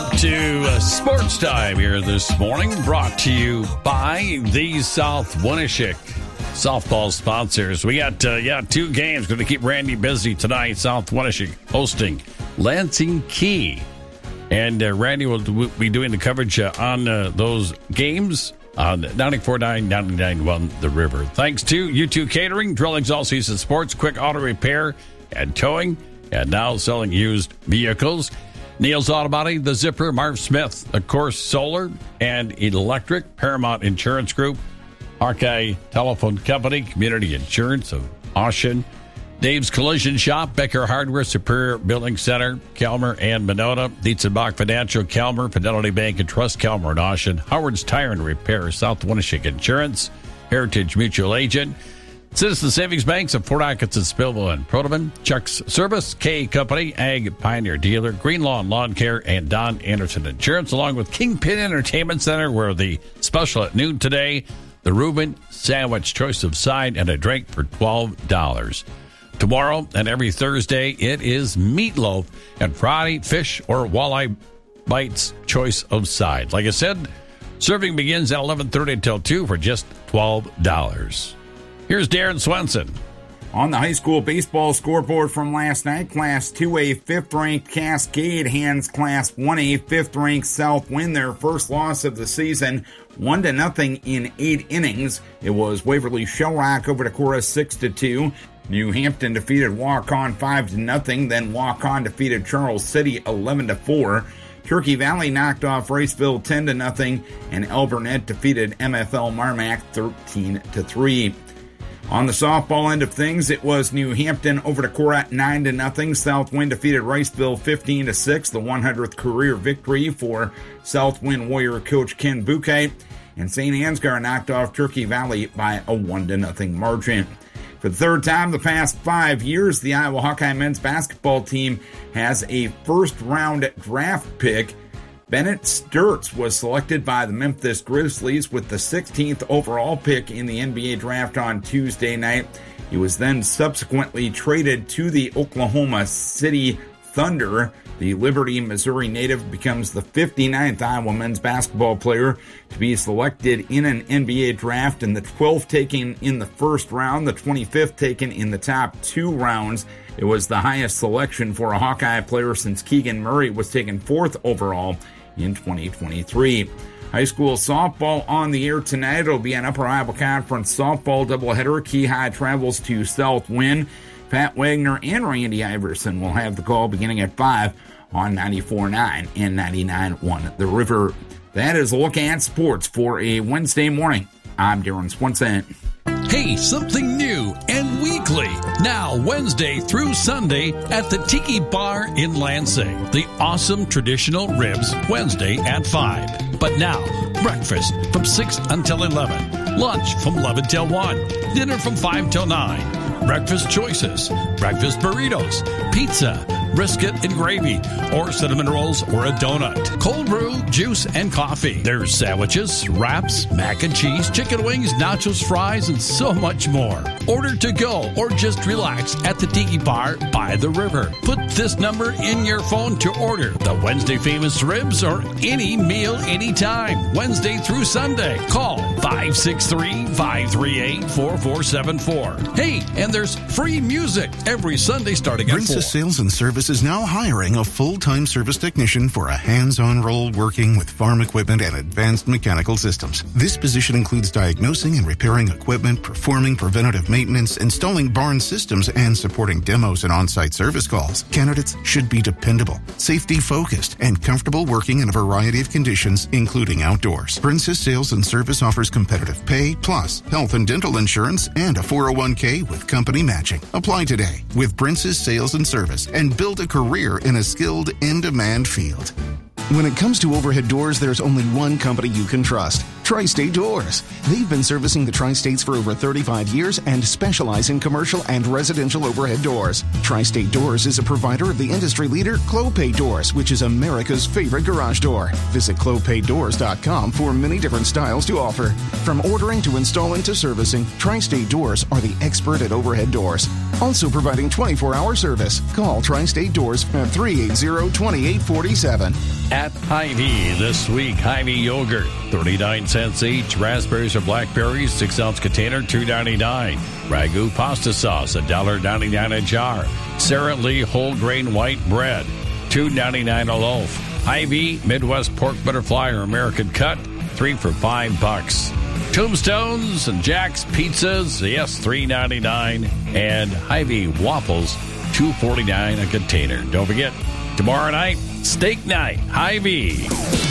To Sports Time here this morning, brought to you by the South Winneshiek softball sponsors. We got two games. Going to keep Randy busy tonight. South Winneshiek hosting Lansing Key. And Randy will be doing the coverage on those games on 94.9, 99.1 The River. Thanks to U2 Catering, Drillings All Season Sports, Quick Auto Repair and Towing, and now selling used vehicles. Neil's Auto Body, The Zipper, Marv Smith, of course, Solar and Electric, Paramount Insurance Group, Hawkeye Telephone Company, Community Insurance of Ocean, Dave's Collision Shop, Becker Hardware, Superior Building Center, Kelmer and Monona, Dietzenbach Financial, Kelmer, Fidelity Bank and Trust, Kelmer and Ocean, Howard's Tire and Repair, South Winneshiek Insurance, Heritage Mutual Agent, Citizen Savings Banks of Fort Atkinson, Spillville, and Protoman, Chuck's Service, K Company, Ag Pioneer Dealer, Green Lawn Lawn Care, and Don Anderson Insurance, along with Kingpin Entertainment Center, where the special at noon today, the Reuben Sandwich, choice of side and a drink for $12. Tomorrow and every Thursday, it is meatloaf, and Friday, fish or walleye bites, choice of side. Like I said, serving begins at 11:30 until 2 for just $12. Here's Darren Swenson. On the high school baseball scoreboard from last night, Class 2A 5th-ranked Cascade hands Class 1A 5th-ranked South win their first loss of the season, 1-0 in 8 innings. It was Waverly Shell Rock over Decorah 6-2. New Hampton defeated Waukon 5-0. Then Waukon defeated Charles City 11-4. Turkey Valley knocked off Riceville 10-0, and Elburnett defeated MFL Marmac 13-3. On the softball end of things, it was New Hampton over Decorah 9-0. Southwind defeated Riceville 15-6, the 100th career victory for Southwind Warrior coach Ken Buchheit. And St. Ansgar knocked off Turkey Valley by a 1-0 margin. For the third time the past 5 years, the Iowa Hawkeye men's basketball team has a first-round draft pick. Bennett Sturtz was selected by the Memphis Grizzlies with the 16th overall pick in the NBA draft on Tuesday night. He was then subsequently traded to the Oklahoma City Thunder. The Liberty, Missouri native becomes the 59th Iowa men's basketball player to be selected in an NBA draft, and the 12th taken in the first round, the 25th taken in the top 2 rounds. It was the highest selection for a Hawkeye player since Keegan Murray was taken 4th overall in 2023. High school softball on the air tonight. It'll be an Upper Iowa Conference softball doubleheader. Key High travels to Southwind. Pat Wagner and Randy Iverson will have the call beginning at 5 on 94.9 and 99.1 The River. That is a look at sports for a Wednesday morning. I'm Darren Swenson. Hey, something new and weekly. Now, Wednesday through Sunday at the Tiki Bar in Lansing. The awesome traditional ribs, Wednesday at 5. But now, breakfast from 6 until 11. Lunch from 11 till 1. Dinner from 5 till 9. Breakfast choices, breakfast burritos, pizza, brisket and gravy, or cinnamon rolls or a donut. Cold brew, juice, and coffee. There's sandwiches, wraps, mac and cheese, chicken wings, nachos, fries, and so much more. Order to go or just relax at the Tiki Bar by the river. Put this number in your phone to order the Wednesday famous ribs or any meal anytime. Wednesday through Sunday. Call 563-538-4474. Hey, and there's free music every Sunday starting at 4. Princess Sales and Service is now hiring a full-time service technician for a hands-on role working with farm equipment and advanced mechanical systems. This position includes diagnosing and repairing equipment, performing preventative maintenance, installing barn systems, and supporting demos and on-site service calls. Candidates should be dependable, safety-focused, and comfortable working in a variety of conditions, including outdoors. Princess Sales and Service offers competitive pay, plus health and dental insurance, and a 401k with company matching. Apply today with Princess Sales and Service and build a career in a skilled, in-demand field. When it comes to overhead doors, there's only one company you can trust. Tri-State Doors. They've been servicing the Tri-States for over 35 years and specialize in commercial and residential overhead doors. Tri-State Doors is a provider of the industry leader Clopay Doors, which is America's favorite garage door. Visit clopaydoors.com for many different styles to offer. From ordering to installing to servicing, Tri-State Doors are the expert at overhead doors. Also providing 24-hour service. Call Tri-State Doors at 380-2847. At Hy-Vee this week, Hy-Vee yogurt, 39 cents each. Raspberries or blackberries, 6-ounce container, $2.99. Ragu pasta sauce, $1.99 a jar. Sara Lee whole grain white bread, $2.99 a loaf. Hy-Vee Midwest pork butterfly or American cut, 3 for $5. Tombstones and Jack's pizzas, yes, $3.99. And Hy-Vee waffles, $2.49 a container. Don't forget, tomorrow night, steak night, Hy-Vee.